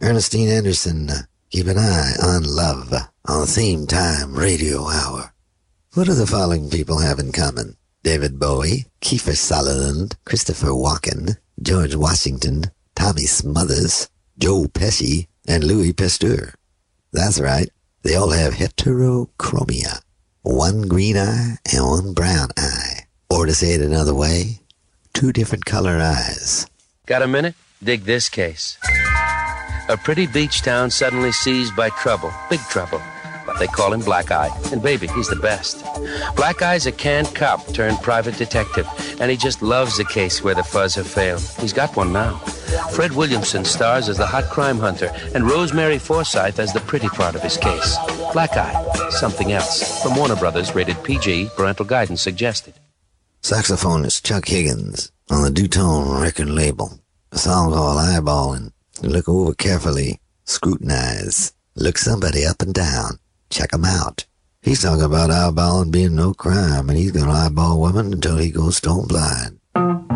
Ernestine Anderson, keep an eye on love on Theme Time Radio Hour. What do the following people have in common? David Bowie, Kiefer Sutherland, Christopher Walken, George Washington, Tommy Smothers, Joe Pesci, and Louis Pasteur. That's right. They all have heterochromia. One green eye and one brown eye. Or to say it another way, two different color eyes. Got a minute? Dig this case. A pretty beach town suddenly seized by trouble. Big trouble. But they call him Black Eye. And baby, he's the best. Black Eye's a canned cop turned private detective. And he just loves the case where the fuzz have failed. He's got one now. Fred Williamson stars as the hot crime hunter, and Rosemary Forsythe as the pretty part of his case. Black Eye, something else. From Warner Brothers, rated PG, parental guidance suggested. Saxophonist Chuck Higgins on the Dutone record label. A song called Eyeballing. Look over carefully, scrutinize, look somebody up and down, check him out. He's talking about eyeballing being no crime, and he's gonna eyeball women until he goes stone blind.